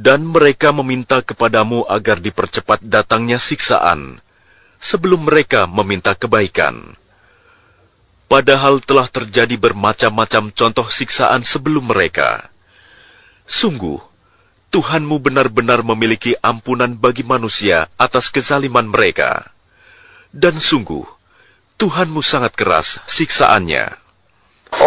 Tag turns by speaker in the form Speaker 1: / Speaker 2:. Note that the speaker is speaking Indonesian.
Speaker 1: Dan mereka meminta kepadamu agar dipercepat datangnya siksaan, sebelum mereka meminta kebaikan. Padahal telah terjadi bermacam-macam contoh siksaan sebelum mereka. Sungguh, Tuhanmu benar-benar memiliki ampunan bagi manusia atas kezaliman mereka. Dan sungguh, Tuhanmu sangat keras siksaannya.